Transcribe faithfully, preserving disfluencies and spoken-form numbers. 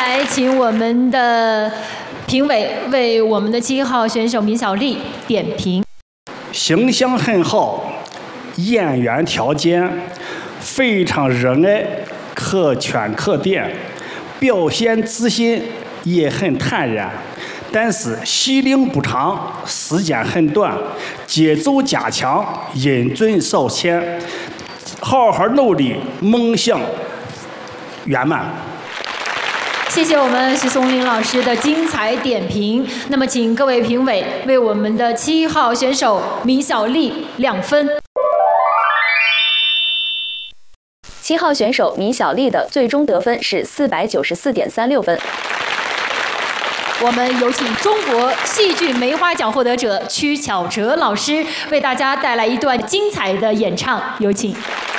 来，请我们的评委为我们的七号选手米小丽点评。 形象很好，演员条件非常热爱，可圈可点，表现自信也很坦然。但是戏龄不长，时间很短，节奏加强，音准少欠，好好努力，梦想圆满。 谢谢我们徐松林老师的精彩点评。那么，请各位评委为我们的七号选手米小丽亮分。 七号选手米小丽的最终得分是四百九十四点三六分。 我们有请中国戏剧梅花奖获得者曲巧哲老师为大家带来一段精彩的演唱，有请。